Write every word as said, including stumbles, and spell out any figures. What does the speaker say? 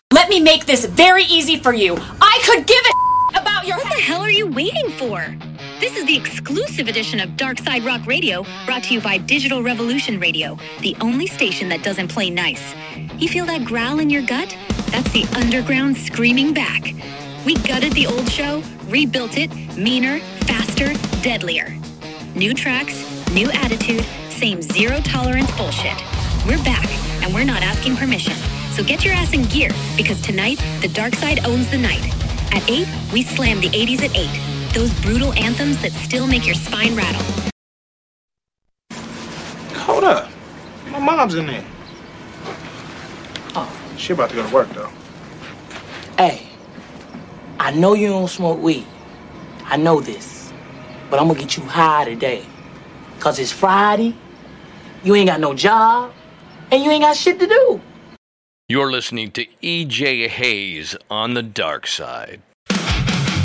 Let me make this very easy for you. I could give a about your... What the hell are you waiting for? This is the exclusive edition of Dark Side Rock Radio, brought to you by Digital Revolution Radio, the only station that doesn't play nice. You feel that growl in your gut? That's the underground screaming back. We gutted the old show, rebuilt it, meaner, faster, deadlier. New tracks, new attitude, same zero tolerance bullshit. We're back, and we're not asking permission. So get your ass in gear, because tonight, the dark side owns the night. At eight, we slam the eighties at eight. Those brutal anthems that still make your spine rattle. Hold up. My mom's in there. Oh. She about to go to work, though. Hey, I know you don't smoke weed. I know this. But I'm gonna get you high today. Cause it's Friday, you ain't got no job, and you ain't got shit to do. You're listening to E J Hayes on the Dark Side.